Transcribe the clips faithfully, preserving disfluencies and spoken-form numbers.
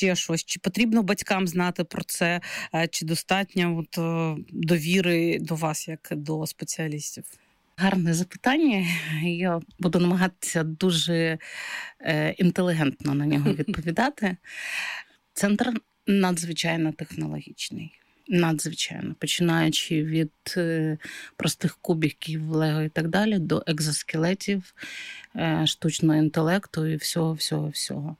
ще щось? Чи потрібно батькам знати про це? Чи достатньо от, довіри до вас, як до спеціалістів? Гарне запитання. Я буду намагатися дуже е, інтелігентно на нього відповідати. Центр надзвичайно технологічний. Надзвичайно. Починаючи від е, простих кубиків, лего і так далі, до екзоскелетів, е, штучного інтелекту і всього-всього-всього.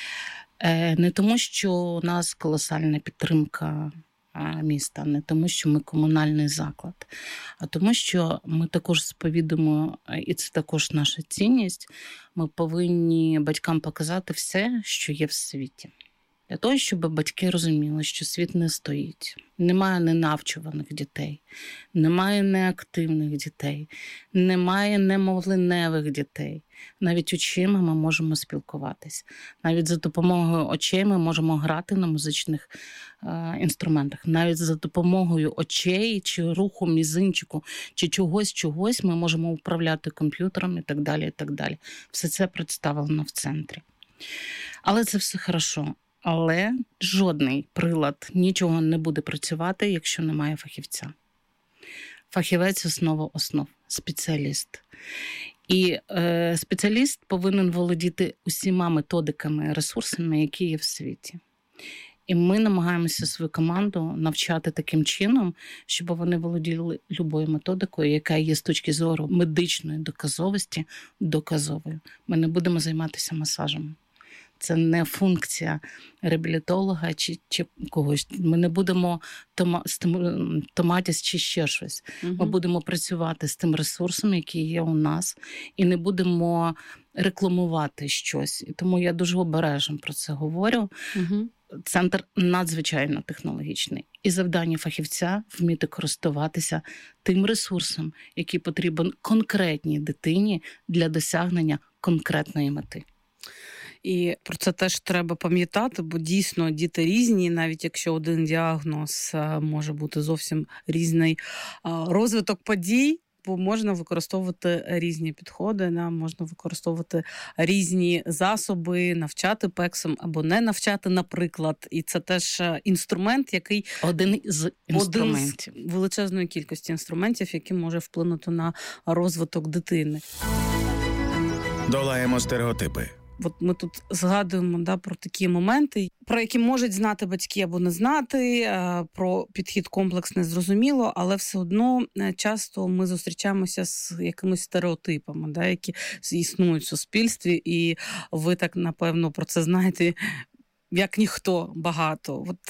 Е, не тому, що у нас колосальна підтримка міста, не тому, що ми комунальний заклад, а тому, що ми також сповідуємо, і це також наша цінність, ми повинні батькам показати все, що є в світі. Для того, щоб батьки розуміли, що світ не стоїть. Немає ненавчуваних дітей, немає неактивних дітей, немає немовленевих дітей. Навіть очима ми можемо спілкуватись. Навіть за допомогою очей ми можемо грати на музичних е, інструментах. Навіть за допомогою очей, чи руху мізинчику, чи чогось-чогось ми можемо управляти комп'ютером і так далі, і так далі. Все це представлено в центрі. Але це все хорошо. Але жодний прилад нічого не буде працювати, якщо немає фахівця. Фахівець – основа основ, спеціаліст. І е, спеціаліст повинен володіти усіма методиками, ресурсами, які є в світі. І ми намагаємося свою команду навчати таким чином, щоб вони володіли любою методикою, яка є з точки зору медичної доказовості, доказовою. Ми не будемо займатися масажем. Це не функція реабілітолога чи, чи когось. Ми не будемо тома, томатіс чи ще щось. Угу. Ми будемо працювати з тим ресурсом, який є у нас, і не будемо рекламувати щось. І тому я дуже обережно про це говорю. Угу. Центр надзвичайно технологічний. І завдання фахівця – вміти користуватися тим ресурсом, який потрібен конкретній дитині для досягнення конкретної мети. І про це теж треба пам'ятати, бо дійсно діти різні, навіть якщо один діагноз може бути зовсім різний розвиток подій, бо можна використовувати різні підходи, можна використовувати різні засоби, навчати пексом або не навчати, наприклад. І це теж інструмент, який один з інструментів. Один з величезної кількості інструментів, який може вплинути на розвиток дитини. Долаємо стереотипи. От ми тут згадуємо да, про такі моменти, про які можуть знати батьки або не знати, про підхід комплексний зрозуміло, але все одно часто ми зустрічаємося з якимись стереотипами, да, які існують в суспільстві, і ви так, напевно, про це знаєте, як ніхто багато. От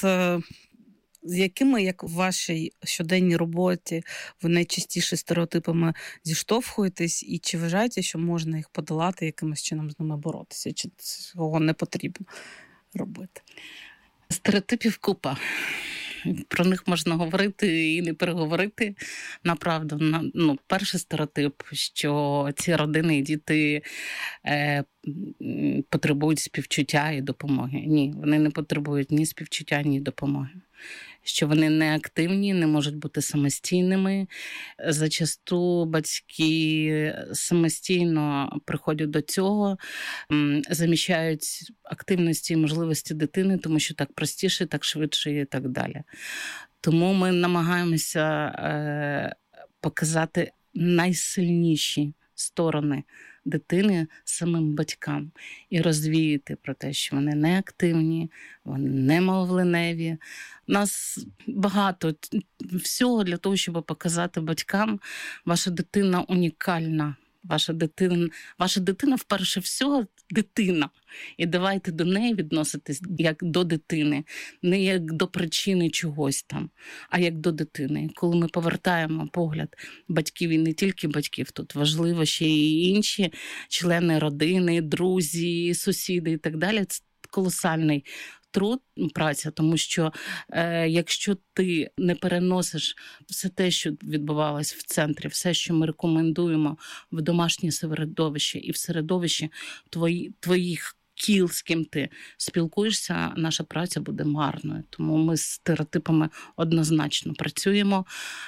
з якими, як в вашій щоденній роботі, ви найчастіше стереотипами зіштовхуєтесь, і чи вважаєте, що можна їх подолати, якимось чином з ними боротися, чи цього не потрібно робити? Стереотипів купа. Про них можна говорити і не переговорити. Направду, ну, перший стереотип, що ці родини і діти е, потребують співчуття і допомоги. Ні, вони не потребують ні співчуття, ні допомоги. Що вони не активні, не можуть бути самостійними. Зачасту батьки самостійно приходять до цього, заміщають активності і можливості дитини, тому що так простіше, так швидше і так далі. Тому ми намагаємося е, показати найсильніші сторони дитини самим батькам і розвіяти про те, що вони не активні, вони не маловленеві. У нас багато всього для того, щоб показати батькам, ваша дитина унікальна. Ваша дитина, ваша дитина, вперше всього, дитина. І давайте до неї відноситись як до дитини. Не як до причини чогось там, а як до дитини. Коли ми повертаємо погляд батьків, і не тільки батьків, тут важливо ще і інші члени родини, друзі, сусіди і так далі. Це колосальний труд, праця, тому що е, якщо ти не переносиш все те, що відбувалось в центрі, все, що ми рекомендуємо в домашнє середовище і в середовище твої, твоїх кіл, з ким ти спілкуєшся, наша праця буде марною. Тому ми з стереотипами однозначно працюємо,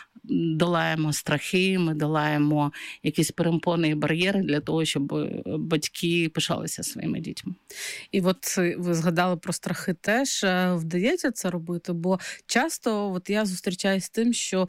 долаємо страхи, ми долаємо якісь перепони і бар'єри для того, щоб батьки пишалися своїми дітьми. І от ви згадали про страхи теж. Вдається це робити? Бо часто от я зустрічаюся з тим, що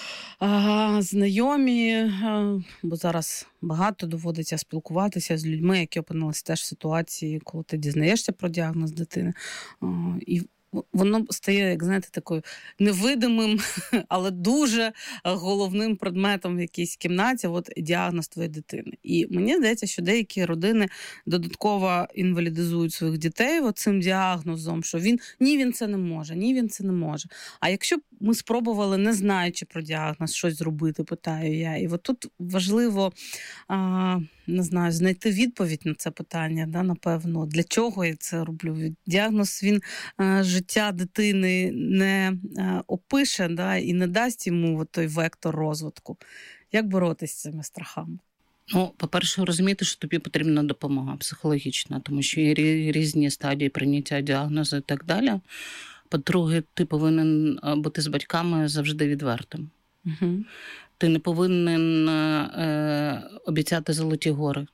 а, знайомі, а, бо зараз багато доводиться спілкуватися з людьми, які опинилися теж в ситуації, коли ти дізнаєшся про діагноз дитини. А, і воно стає, як знаєте, такою невидимим, але дуже головним предметом в якійсь кімнаті, от діагноз твоєї дитини. І мені здається, що деякі родини додатково інвалідизують своїх дітей от цим діагнозом, що він, ні, він це не може, ні, він це не може. А якщо б ми спробували, не знаючи про діагноз, щось зробити, питаю я. І от тут важливо, а, не знаю, знайти відповідь на це питання, да, напевно, для чого я це роблю. Діагноз, він а, життя дитини не а, опише, да, і не дасть йому от той вектор розвитку. Як боротися з цими страхами? Ну, по-перше, розуміти, що тобі потрібна допомога психологічна, тому що є різні стадії прийняття діагнозу і так далі. По-друге, ти повинен бути з батьками завжди відвертим. Угу. Ти не повинен е, обіцяти золоті гори.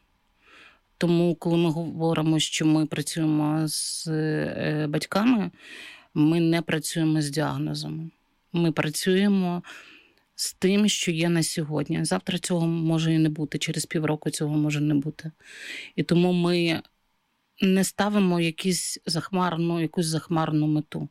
Тому, коли ми говоримо, що ми працюємо з е, батьками, ми не працюємо з діагнозами. Ми працюємо з тим, що є на сьогодні. Завтра цього може і не бути, через півроку цього може не бути. І тому ми не ставимо якісь захмарну, якусь захмарну мету.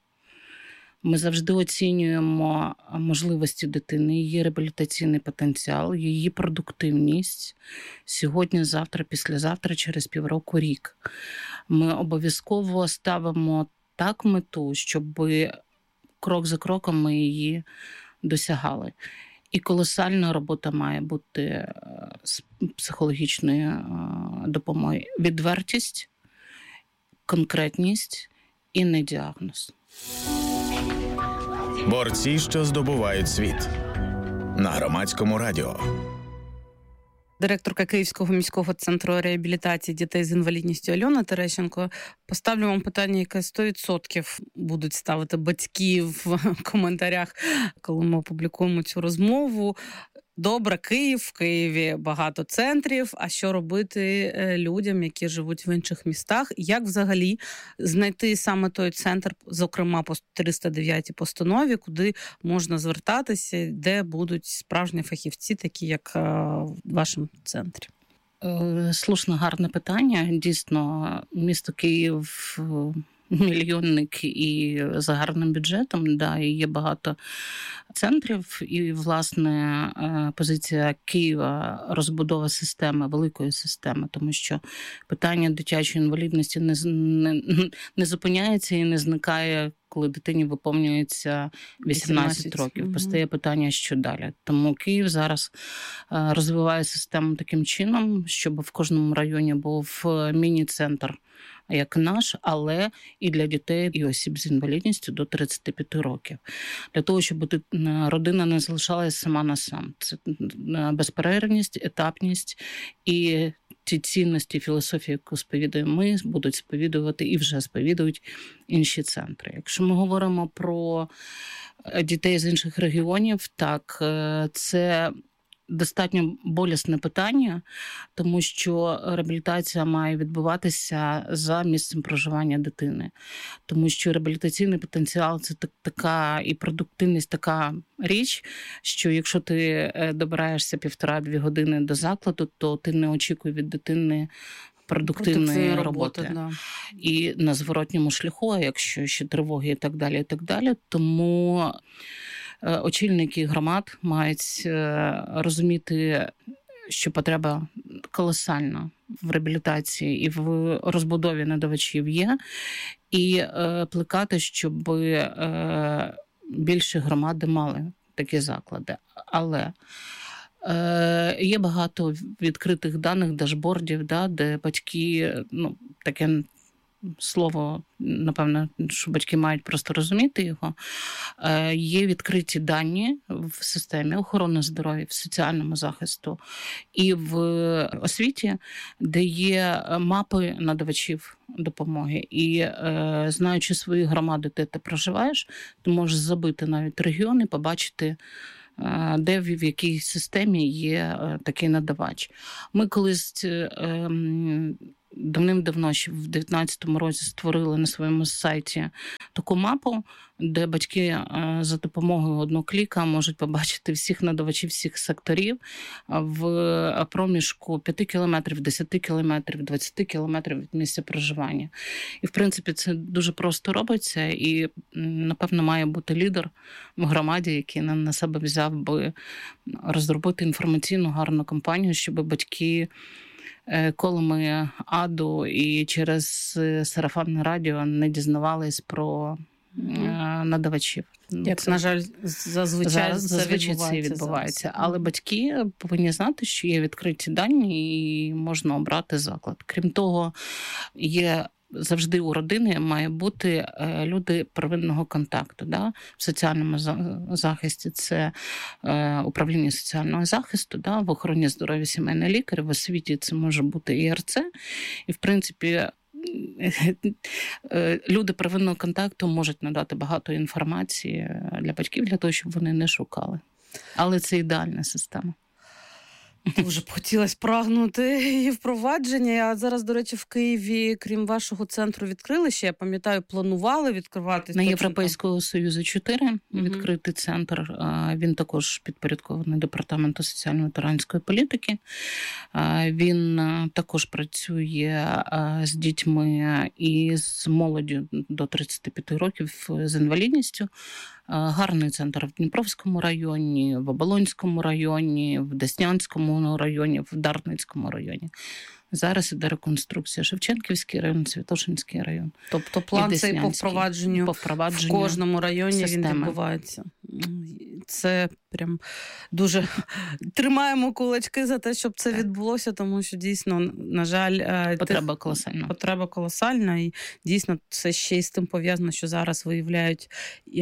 Ми завжди оцінюємо можливості дитини, її реабілітаційний потенціал, її продуктивність сьогодні, завтра, післязавтра, через півроку, рік. Ми обов'язково ставимо так мету, щоб крок за кроком ми її досягали. І колосальна робота має бути з психологічної допомоги. Відвертість, конкретність і не діагноз. Борці, що здобувають світ. На Громадському радіо. Директорка Київського міського центру реабілітації дітей з інвалідністю Альона Терещенко. Поставлю вам питання, яке сто відсотків будуть ставити батьки в коментарях, коли ми опублікуємо цю розмову. Добре, Київ, в Києві багато центрів, а що робити людям, які живуть в інших містах? Як взагалі знайти саме той центр, зокрема по триста дев'ятій постанові, куди можна звертатися, де будуть справжні фахівці, такі як в вашому центрі? Слушне, гарне питання. Дійсно, місто Київ мільйонник і за гарним бюджетом, да, і є багато центрів. І, власне, позиція Києва – розбудова системи, великої системи, тому що питання дитячої інвалідності не, не, не зупиняється і не зникає, коли дитині виповнюється вісімнадцять років. Угу. Постає питання, що далі. Тому Київ зараз розвиває систему таким чином, щоб в кожному районі був міні-центр, як наш, але і для дітей, і осіб з інвалідністю до тридцяти п'яти років. Для того, щоб родина не залишалась сама на сам. Це безперервність, етапність і ті цінності, філософії, яку сповідуємо ми, будуть сповідувати і вже сповідують інші центри. Якщо ми говоримо про дітей з інших регіонів, так, це достатньо болісне питання, тому що реабілітація має відбуватися за місцем проживання дитини. Тому що реабілітаційний потенціал – це така, і продуктивність така річ, що якщо ти добираєшся півтора-дві години до закладу, то ти не очікуй від дитини продуктивної роботи. роботи. Да. І на зворотньому шляху, якщо ще тривоги і так далі, і так далі. Тому очільники громад мають розуміти, що потреба колосальна в реабілітації і в розбудові надавачів є, і плекати, щоб більше громади мали такі заклади. Але є багато відкритих даних, дашбордів, да, де батьки, ну, таке слово, напевно, що батьки мають просто розуміти його, є відкриті дані в системі охорони здоров'я, в соціальному захисту і в освіті, де є мапи надавачів допомоги. І знаючи свої громади, де ти проживаєш, ти можеш забити навіть регіон і побачити, де в якій системі є такий надавач. Ми колись давним-давно, ще в дев'ятнадцятому році, створили на своєму сайті таку мапу, де батьки за допомогою одного кліка можуть побачити всіх надавачів, всіх секторів в проміжку п'яти кілометрів, десяти кілометрів, двадцяти кілометрів від місця проживання. І, в принципі, це дуже просто робиться, і, напевно, має бути лідер в громаді, який на себе взяв би розробити інформаційну гарну кампанію, щоб батьки колами аду і через сарафанне радіо не дізнавались про mm-hmm. надавачів. Як, це, на жаль, зазвичай, зараз, зазвичай це відбувається. відбувається. Але батьки повинні знати, що є відкриті дані і можна обрати заклад. Крім того, є завжди у родини має бути люди первинного контакту. Да? В соціальному захисті це управління соціального захисту, да? В охороні здоров'я сімейний лікар, в освіті це може бути і ар це. І, в принципі, люди первинного контакту можуть надати багато інформації для батьків, для того, щоб вони не шукали. Але це ідеальна система. Дуже б хотілося прагнути її впровадження. А зараз, до речі, в Києві, крім вашого центру, відкрили ще, я пам'ятаю, планували відкривати. На Європейського Союзу чотири угу. відкритий центр. Він також підпорядкований Департаменту соціально-ветеранської політики. Він також працює з дітьми і з молоддю до тридцяти п'яти років з інвалідністю. Гарний центр в Дніпровському районі, в Оболонському районі, в Деснянському районі, в Дарницькому районі. Зараз іде реконструкція. Шевченківський район, Святошинський район. Тобто план цей по впровадженню, по впровадженню в кожному районі системи. Він відбувається. Це прям дуже тримаємо кулачки за те, щоб це відбулося, тому що дійсно, на жаль, потреба колосальна. Потреба колосальна, і дійсно це ще й з тим пов'язано, що зараз виявляють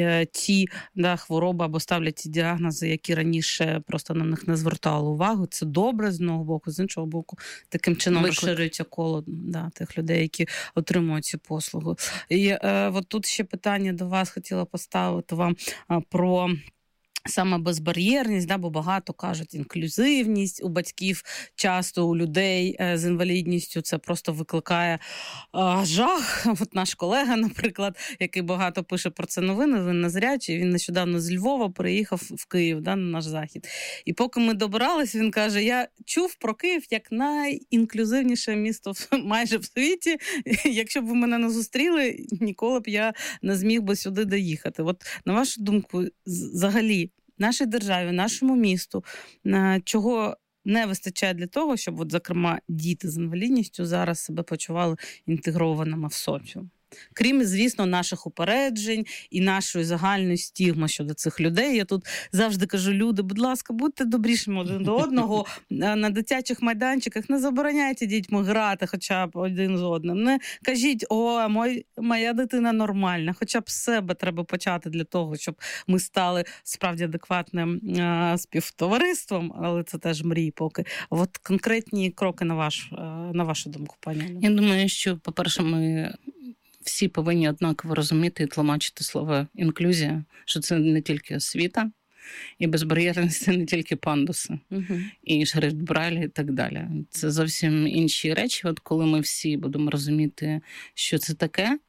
ті да, хвороби або ставлять ті діагнози, які раніше просто на них не звертали увагу. Це добре з одного боку, з іншого боку, таким чином Виклик. розширюється коло да, тих людей, які отримують цю послугу. І е, от тут ще питання до вас хотіла поставити вам а, про саме безбар'єрність, да, бо багато кажуть інклюзивність у батьків, часто у людей з інвалідністю це просто викликає а, жах. От наш колега, наприклад, який багато пише про це новини, він незрячий, він нещодавно з Львова приїхав в Київ, да, на наш захід. І поки ми добирались, він каже, я чув про Київ як найінклюзивніше місто майже в світі. Якщо б ви мене не зустріли, ніколи б я не зміг би сюди доїхати. От, на вашу думку, взагалі, нашій державі, нашому місту, чого не вистачає для того, щоб, от, зокрема, діти з інвалідністю зараз себе почували інтегрованими в соціум? Крім, звісно, наших упереджень і нашої загальної стігми щодо цих людей. Я тут завжди кажу, люди, будь ласка, будьте добрішими один до одного. На дитячих майданчиках не забороняйте дітьми грати хоча б один з одним. Не кажіть, о, мой, моя дитина нормальна. Хоча б з себе треба почати для того, щоб ми стали справді адекватним а, співтовариством, але це теж мрії поки. От конкретні кроки на, ваш, на вашу думку, пані Олю. Я думаю, що, по-перше, ми всі повинні однаково розуміти і тлумачити слово інклюзія, що це не тільки освіта, і безбар'єрність – це не тільки пандуси, uh-huh. і шрифт Брайля і так далі. Це зовсім інші речі, от коли ми всі будемо розуміти, що це таке,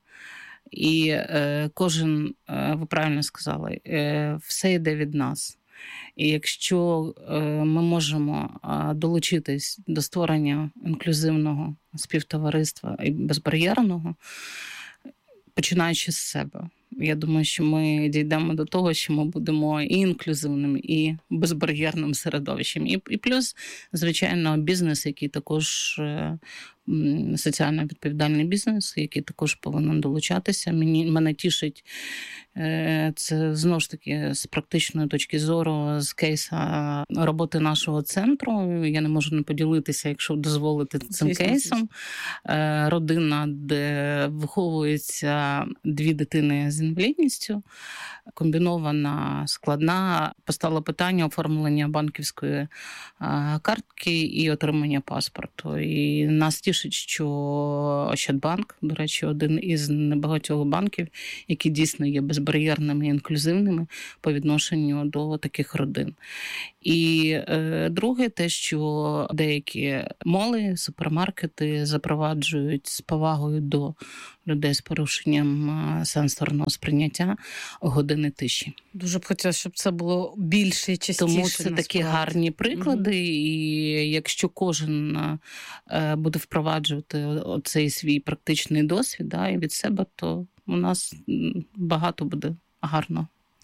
і е, кожен, е, ви правильно сказали, е, все йде від нас. І якщо е, ми можемо е, долучитись до створення інклюзивного співтовариства і безбар'єрного, починаючи з себе. Я думаю, що ми дійдемо до того, що ми будемо і інклюзивним, і безбар'єрним середовищем. І, і плюс, звичайно, бізнес, який також соціально відповідальний бізнес, який також повинен долучатися. Мені, мене тішить це, знову ж таки, з практичної точки зору, з кейса роботи нашого центру. Я не можу не поділитися, якщо дозволити, цим Звісно, кейсом. Родина, де виховується дві дитини з інвалідністю, комбінована, складна. Постало питання оформлення банківської картки і отримання паспорту. І нас тішить, що Ощадбанк, до речі, один із небагатьох банків, які дійсно є безбар'єрними і інклюзивними по відношенню до таких родин. І е, друге, те, що деякі моли, супермаркети запроваджують з повагою до людей з порушенням сенсорного сприйняття години тиші. Дуже б хотілося, щоб це було більше і частіше. Тому це насправді такі гарні приклади, угу. І якщо кожен буде впроваджувати оцей свій практичний досвід, да, і від себе, то у нас багато буде гарно.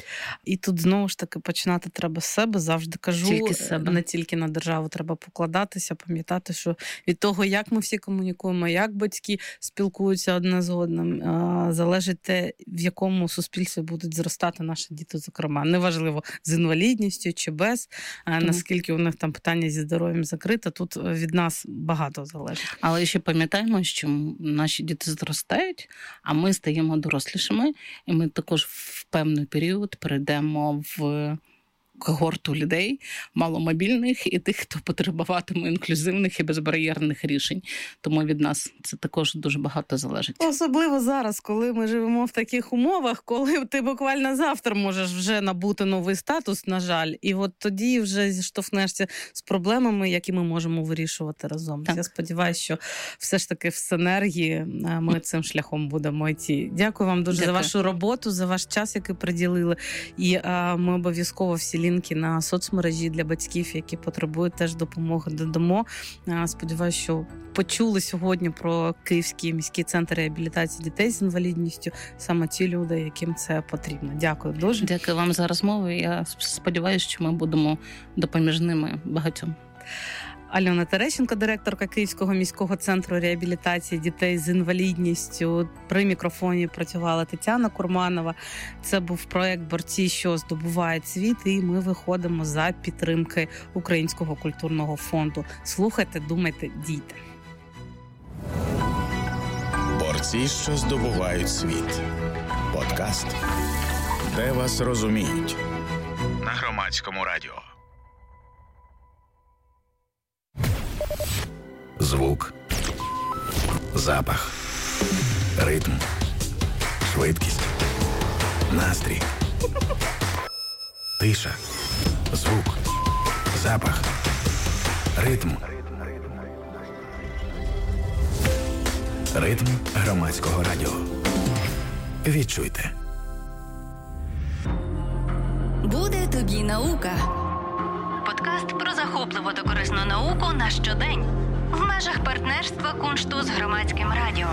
І тут, знову ж таки, починати треба з себе, завжди кажу, тільки себе. Не тільки на державу треба покладатися, пам'ятати, що від того, як ми всі комунікуємо, як батьки спілкуються одне з одним, залежить те, в якому суспільстві будуть зростати наші діти, зокрема. Неважливо, з інвалідністю чи без, mm. наскільки у них там питання зі здоров'ям закрите, тут від нас багато залежить. Але ще пам'ятаємо, що наші діти зростають, а ми стаємо дорослішими, і ми також в певний період перейдемо в когорту людей, маломобільних і тих, хто потребуватиме інклюзивних і безбар'єрних рішень. Тому від нас це також дуже багато залежить. Особливо зараз, коли ми живемо в таких умовах, коли ти буквально завтра можеш вже набути новий статус, на жаль, і от тоді вже зіштовхнешся з проблемами, які ми можемо вирішувати разом. Так. Я сподіваюся, що все ж таки в синергії ми цим шляхом будемо йти. Дякую вам дуже Дякую. за вашу роботу, за ваш час, який приділили. І а, ми обов'язково всі лінки на соцмережі для батьків, які потребують теж допомоги, додамо. Сподіваюся, що почули сьогодні про Київський міський центр реабілітації дітей з інвалідністю саме ті люди, яким це потрібно. Дякую дуже. Дякую вам за розмову. Я сподіваюся, що ми будемо допоміжними багатьом. Альона Терещенко, директорка Київського міського центру реабілітації дітей з інвалідністю. При мікрофоні працювала Тетяна Курманова. Це був проект «Борці, що здобувають світ», і ми виходимо за підтримки Українського культурного фонду. Слухайте, думайте, дійте. Борці, що здобувають світ. Подкаст, де вас розуміють. На Громадському радіо. Звук, запах, ритм, швидкість, настрій, тиша, звук, запах, ритм. Ритм Громадського радіо. Відчуйте. Буде тобі наука. Подкаст про захопливу та корисну науку на щодень. В межах партнерства Куншту з Громадським радіо.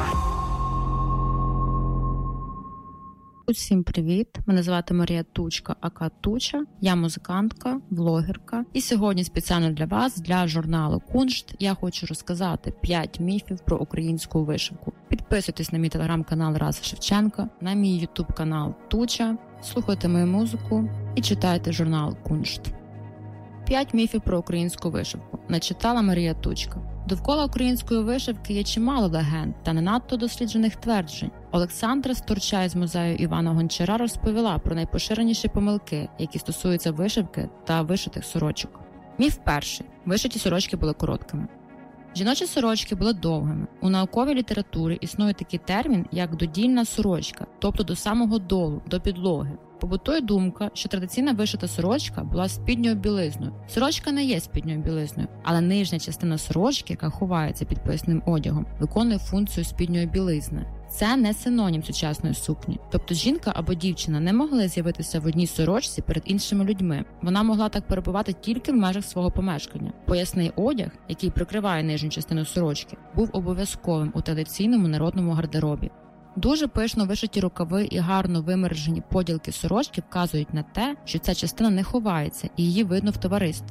Усім привіт! Мене звати Марія Тучка, ака Туча. Я музикантка, блогерка. І сьогодні спеціально для вас, для журналу Куншт, я хочу розказати п'ять міфів про українську вишивку. Підписуйтесь на мій телеграм-канал Раса Шевченка, на мій ютуб-канал Туча, слухайте мою музику і читайте журнал Куншт. П'ять міфів про українську вишивку. Начитала Марія Тучка. Довкола української вишивки є чимало легенд та не надто досліджених тверджень. Олександра Сторчай з музею Івана Гончара розповіла про найпоширеніші помилки, які стосуються вишивки та вишитих сорочок. Міф перший. Вишиті сорочки були короткими. Жіночі сорочки були довгими. У науковій літературі існує такий термін, як додільна сорочка, тобто до самого долу, до підлоги. Побутує думка, що традиційна вишита сорочка була спідньою білизною. Сорочка не є спідньою білизною, але нижня частина сорочки, яка ховається під поясним одягом, виконує функцію спідньої білизни. Це не синонім сучасної сукні. Тобто жінка або дівчина не могли з'явитися в одній сорочці перед іншими людьми. Вона могла так перебувати тільки в межах свого помешкання. Поясний одяг, який прикриває нижню частину сорочки, був обов'язковим у традиційному народному гардеробі. Дуже пишно вишиті рукави і гарно вимержені поділки сорочки вказують на те, що ця частина не ховається і її видно в товаристві.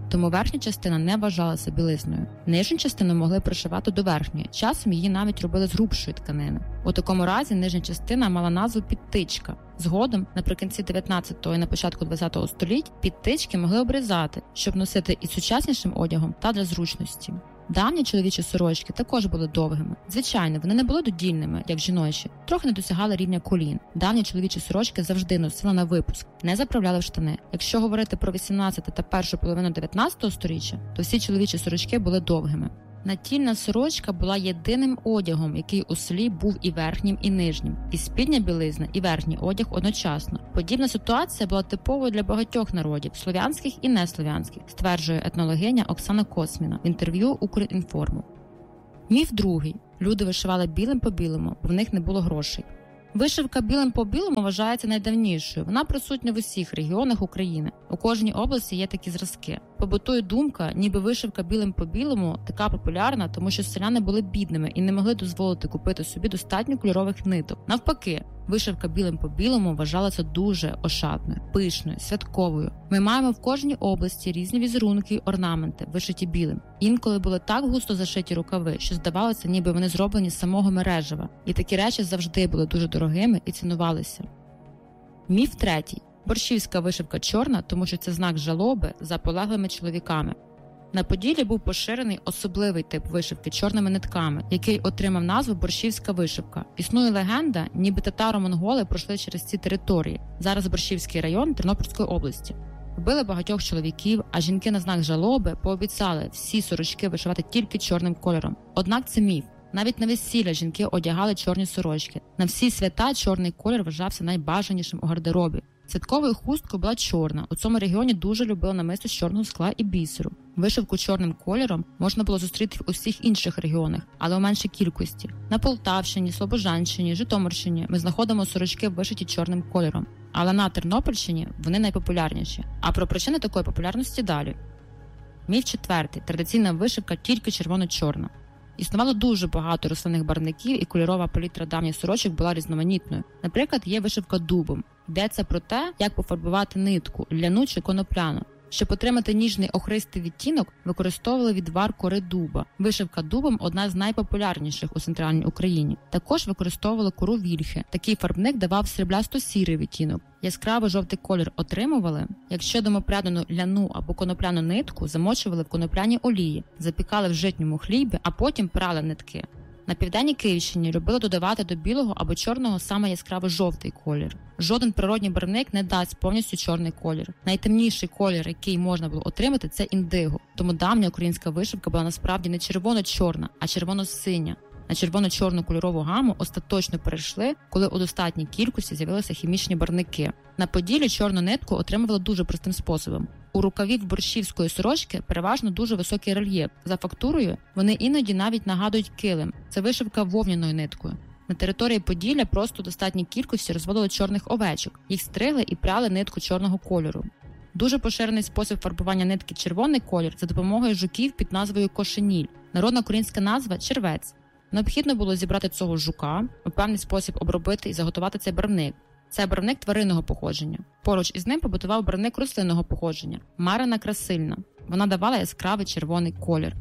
тому верхня частина не вважалася білизною. Нижню частину могли пришивати до верхньої, часом її навіть робили з грубшої тканини. У такому разі нижня частина мала назву підтичка. Згодом, наприкінці дев'ятнадцятого і на початку двадцятого століть, підтички могли обрізати, щоб носити і сучаснішим одягом та для зручності. Давні чоловічі сорочки також були довгими. Звичайно, вони не були додільними, як жіночі, трохи не досягали рівня колін. Давні чоловічі сорочки завжди носили на випуск, не заправляли в штани. Якщо говорити про вісімнадцяте та першу половину дев'ятнадцятого сторіччя, то всі чоловічі сорочки були довгими. Натільна сорочка була єдиним одягом, який у селі був і верхнім, і нижнім, і спідня білизна, і верхній одяг одночасно. Подібна ситуація була типовою для багатьох народів, слов'янських і неслов'янських, стверджує етнологиня Оксана Косміна в інтерв'ю Укрінформу. Міф другий. Люди вишивали білим по білому, бо в них не було грошей. Вишивка білим по білому вважається найдавнішою. Вона присутня в усіх регіонах України. У кожній області є такі зразки. Побутує думка, ніби вишивка білим по білому така популярна, тому що селяни були бідними і не могли дозволити купити собі достатньо кольорових ниток. Навпаки, вишивка білим по білому вважалася дуже ошатною, пишною, святковою. Ми маємо в кожній області різні візерунки й орнаменти, вишиті білим. Інколи були так густо зашиті рукави, що здавалося, ніби вони зроблені з самого мережева. І такі речі завжди були дуже дорогими і цінувалися. Міф третій. Борщівська вишивка чорна, тому що це знак жалоби за полеглими чоловіками. На Поділлі був поширений особливий тип вишивки чорними нитками, який отримав назву борщівська вишивка. Існує легенда, ніби татаро-монголи пройшли через ці території. Зараз Борщівський район Тернопільської області. Вбили багатьох чоловіків, а жінки на знак жалоби пообіцяли всі сорочки вишивати тільки чорним кольором. Однак це міф. Навіть на весілля жінки одягали чорні сорочки. На всі свята чорний колір вважався найбажанішим у гардеробі. Святковою хусткою була чорна. У цьому регіоні дуже любили намисто з чорного скла і бісеру. Вишивку чорним кольором можна було зустріти в усіх інших регіонах, але у меншій кількості. На Полтавщині, Слобожанщині, Житомирщині ми знаходимо сорочки вишиті чорним кольором. Але на Тернопільщині вони найпопулярніші. А про причини такої популярності далі. Міф четвертий. Традиційна вишивка тільки червоно-чорна. Існувало дуже багато рослинних барвників, і кольорова палітра давніх сорочок була різноманітною. Наприклад, є вишивка дубом. Йдеться про те, як пофарбувати нитку, ляну чи конопляну. Щоб отримати ніжний охристий відтінок, використовували відвар кори дуба. Вишивка дубом – одна з найпопулярніших у центральній Україні. Також використовували кору вільхи. Такий фарбник давав сріблясто-сірий відтінок. Яскравий жовтий колір отримували, якщо домопрядену ляну або конопляну нитку замочували в конопляній олії, запікали в житньому хлібі, а потім прали нитки. На південній Київщині любили додавати до білого або чорного саме яскравий жовтий колір. Жоден природній барвник не дасть повністю чорний колір. Найтемніший колір, який можна було отримати, це індиго. Тому давня українська вишивка була насправді не червоно-чорна, а червоно-синя. На червоно-чорну кольорову гаму остаточно перейшли, коли у достатній кількості з'явилися хімічні барвники. На Поділлі чорну нитку отримували дуже простим способом. У рукавів борщівської сорочки переважно дуже високий рельєф. За фактурою вони іноді навіть нагадують килим. Це вишивка вовняною ниткою. На території Поділля просто у достатній кількості розводили чорних овечок. Їх стригли і пряли нитку чорного кольору. Дуже поширений спосіб фарбування нитки червоний колір за допомогою жуків під назвою кошеніль. Народна українська назва – червець. Необхідно було зібрати цього жука, у певний спосіб обробити і заготувати цей барвник. Це барвник тваринного походження. Поруч із ним побутував барвник рослинного походження – марина красильна. Вона давала яскравий червоний колір.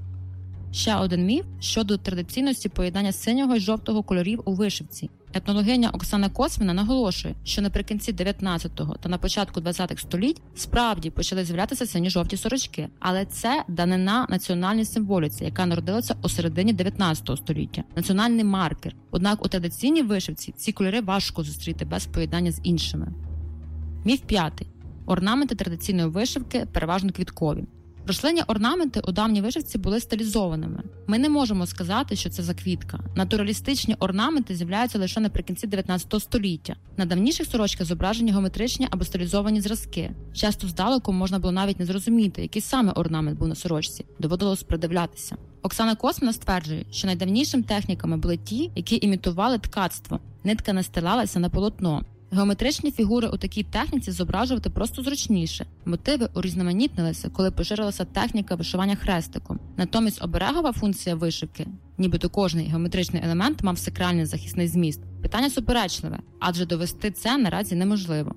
Ще один міф щодо традиційності поєднання синього і жовтого кольорів у вишивці. Етнологиня Оксана Косміна наголошує, що наприкінці дев'ятнадцятого та на початку двадцятих століть справді почали з'являтися синьо-жовті сорочки, але це данина національній символіці, яка народилася у середині дев'ятнадцятого століття. Національний маркер. Однак у традиційній вишивці ці кольори важко зустріти без поєднання з іншими. Міф п'ятий. Орнаменти традиційної вишивки переважно квіткові. Рослинні орнаменти у давній вишивці були стилізованими. Ми не можемо сказати, що це заквітка. Натуралістичні орнаменти з'являються лише наприкінці дев'ятнадцятого століття. На давніших сорочках зображені геометричні або стилізовані зразки. Часто здалеку можна було навіть не зрозуміти, який саме орнамент був на сорочці. Доводилось придивлятися. Оксана Косміна стверджує, що найдавнішими техніками були ті, які імітували ткацтво. Нитка настилалася на полотно. Геометричні фігури у такій техніці зображувати просто зручніше. Мотиви урізноманітнилися, коли поширилася техніка вишивання хрестиком. Натомість оберегова функція вишивки, нібито кожний геометричний елемент мав сакральний захисний зміст. Питання суперечливе, адже довести це наразі неможливо.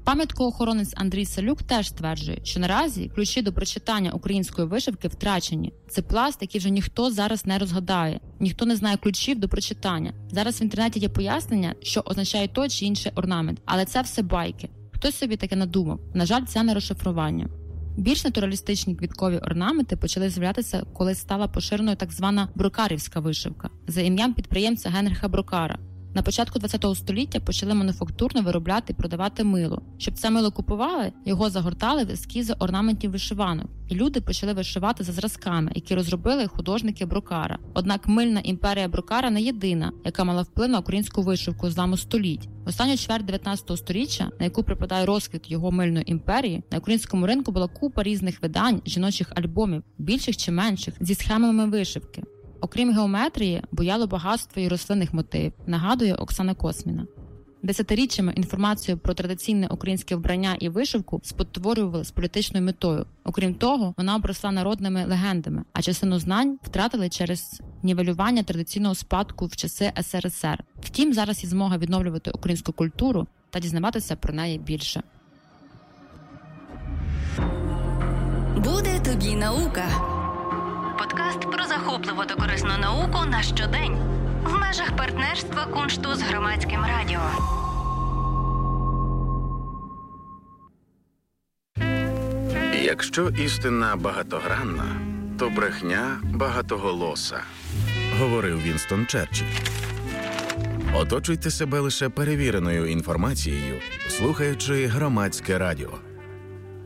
Пам'яткоохоронець Андрій Салюк теж стверджує, що наразі ключі до прочитання української вишивки втрачені. Це пласт, який вже ніхто зараз не розгадає. Ніхто не знає ключів до прочитання. Зараз в інтернеті є пояснення, що означає той чи інший орнамент, але це все байки. Хтось собі таке надумав. На жаль, це не розшифрування. Більш натуралістичні квіткові орнаменти почали з'являтися, коли стала поширеною так звана брокарівська вишивка за ім'ям підприємця Генріха Брокара. На початку ХХ століття почали мануфактурно виробляти і продавати мило. Щоб це мило купували, його загортали в ескізи орнаментів вишиванок. І люди почали вишивати за зразками, які розробили художники Брокара. Однак мильна імперія Брокара не єдина, яка мала вплив на українську вишивку зламу століть. В останню чверть дев'ятнадцятого сторіччя, на яку припадає розквіт його мильної імперії, на українському ринку була купа різних видань жіночих альбомів, більших чи менших, зі схемами вишивки. Окрім геометрії, буяло багатство і рослинних мотивів, нагадує Оксана Косміна. Десятиріччями інформацію про традиційне українське вбрання і вишивку спотворювали з політичною метою. Окрім того, вона обросла народними легендами, а частину знань втратили через нівелювання традиційного спадку в часи ес ер ес ер. Втім, зараз є змога відновлювати українську культуру та дізнаватися про неї більше. Буде тобі наука. Подкаст про захопливу та корисну науку на щодень. В межах партнерства Куншту з Громадським радіо. Якщо істина багатогранна, то брехня багатоголоса, говорив Вінстон Черчилль. Оточуйте себе лише перевіреною інформацією, слухаючи Громадське радіо.